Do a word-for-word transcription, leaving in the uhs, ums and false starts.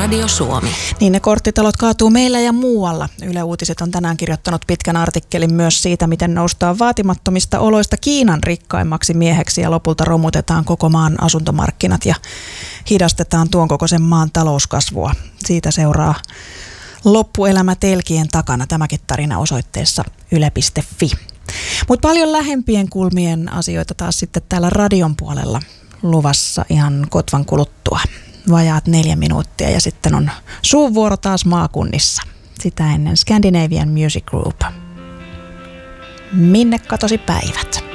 Radio Suomi. Niin ne korttitalot kaatuu meillä ja muualla. Yle Uutiset on tänään kirjoittanut pitkän artikkelin myös siitä, miten noustaan vaatimattomista oloista Kiinan rikkaimmaksi mieheksi ja lopulta romutetaan koko maan asuntomarkkinat ja hidastetaan tuon kokoisen maan talouskasvua. Siitä seuraa loppuelämä telkien takana. Tämäkin tarina osoitteessa yle piste fi. Mutta paljon lähempien kulmien asioita taas sitten täällä radion puolella luvassa ihan kotvan kuluttua. Vajaat neljä minuuttia ja sitten on suun vuoro taas maakunnissa. Sitä ennen Scandinavian Music Group. Minne katosi päivät?